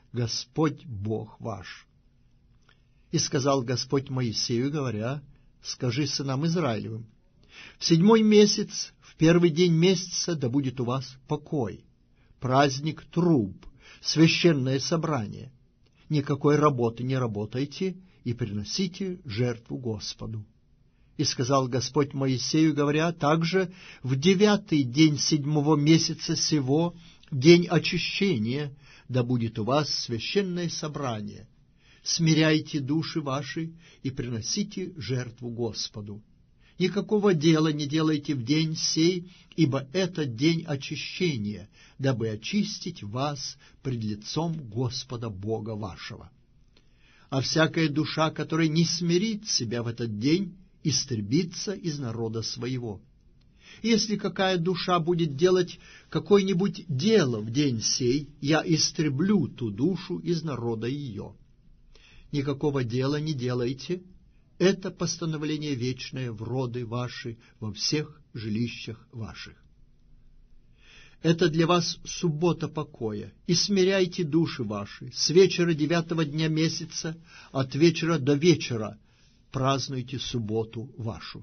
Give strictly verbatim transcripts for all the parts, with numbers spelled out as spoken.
Господь Бог ваш. И сказал Господь Моисею, говоря: скажи сынам Израилевым: в седьмой месяц, в первый день месяца, да будет у вас покой, праздник труб, священное собрание. Никакой работы не работайте и приносите жертву Господу. И сказал Господь Моисею, говоря: также в девятый день седьмого месяца сего, день очищения, да будет у вас священное собрание. Смиряйте души ваши и приносите жертву Господу. Никакого дела не делайте в день сей, ибо это день очищения, дабы очистить вас пред лицом Господа Бога вашего. А всякая душа, которая не смирит себя в этот день, истребится из народа своего. Если какая душа будет делать какое-нибудь дело в день сей, я истреблю ту душу из народа ее. Никакого дела не делайте. Это постановление вечное в роды ваши, во всех жилищах ваших. Это для вас суббота покоя, и смиряйте души ваши. С вечера девятого дня месяца, от вечера до вечера, празднуйте субботу вашу.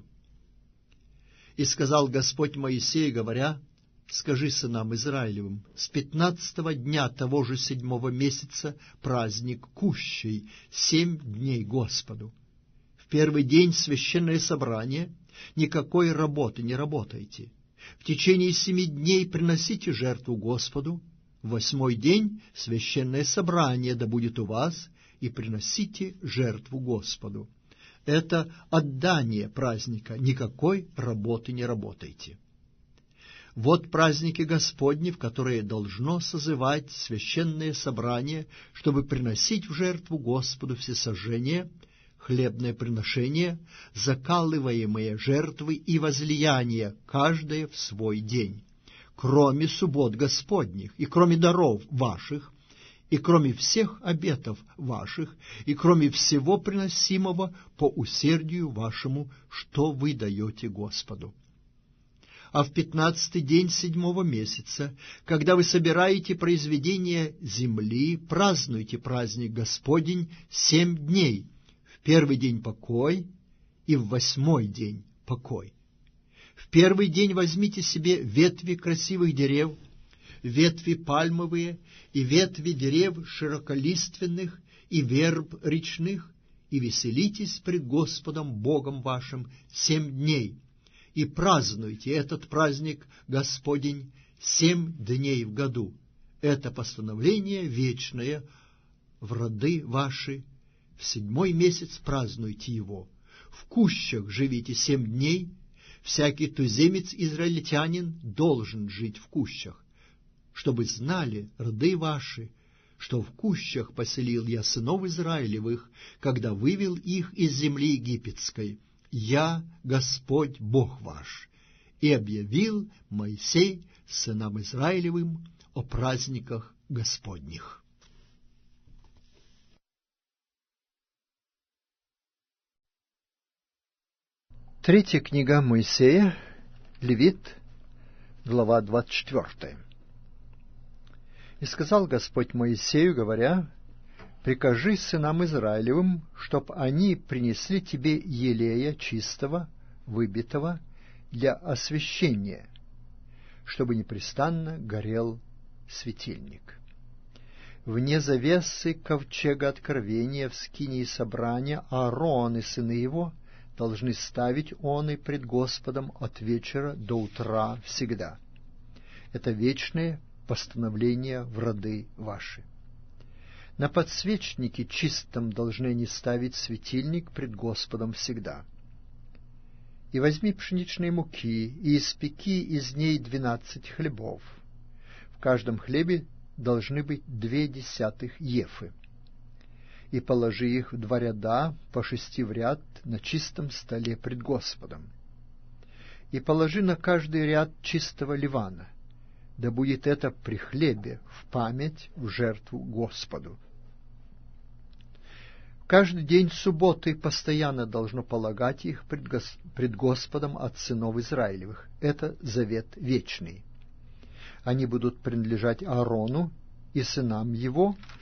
И сказал Господь Моисею, говоря: скажи сынам Израилевым: с пятнадцатого дня того же седьмого месяца праздник кущей, семь дней Господу. В первый день священное собрание, никакой работы не работайте. В течение семи дней приносите жертву Господу. В восьмой день священное собрание да будет у вас, и приносите жертву Господу. Это отдание праздника, никакой работы не работайте. Вот праздники Господни, в которые должно созывать священное собрание, чтобы приносить в жертву Господу всесожжение, хлебное приношение, закалываемые жертвы и возлияния, каждое в свой день, кроме суббот Господних, и кроме даров ваших, и кроме всех обетов ваших, и кроме всего приносимого по усердию вашему, что вы даете Господу. А в пятнадцатый день седьмого месяца, когда вы собираете произведения земли, празднуйте праздник Господень семь дней. В первый день покой, и в восьмой день покой. В первый день возьмите себе ветви красивых дерев, ветви пальмовые, и ветви дерев широколиственных, и верб речных, и веселитесь пред Господом Богом вашим семь дней, и празднуйте этот праздник Господень семь дней в году. Это постановление вечное в роды ваши. В седьмой месяц празднуйте его. В кущах живите семь дней. Всякий туземец-израильтянин должен жить в кущах, чтобы знали роды ваши, что в кущах поселил я сынов Израилевых, когда вывел их из земли египетской. Я Господь Бог ваш. И объявил Моисей сынам Израилевым о праздниках Господних. Третья книга Моисея, Левит, глава двадцать четвёртая. «И сказал Господь Моисею, говоря: прикажи сынам Израилевым, чтоб они принесли тебе елея чистого, выбитого, для освящения, чтобы непрестанно горел светильник. Вне завесы ковчега откровения в скинии собрания Аарон и сыны его должны ставить он и пред Господом от вечера до утра всегда. Это вечное постановление в роды ваши. На подсвечнике чистом должны они ставить светильник пред Господом всегда. И возьми пшеничной муки, и испеки из ней двенадцать хлебов. В каждом хлебе должны быть две десятых ефы. И положи их в два ряда, по шести в ряд, на чистом столе пред Господом. И положи на каждый ряд чистого ливана, да будет это при хлебе, в память, в жертву Господу. Каждый день субботы постоянно должно полагать их пред, Гос... пред Господом от сынов Израилевых. Это завет вечный. Они будут принадлежать Аарону и сынам его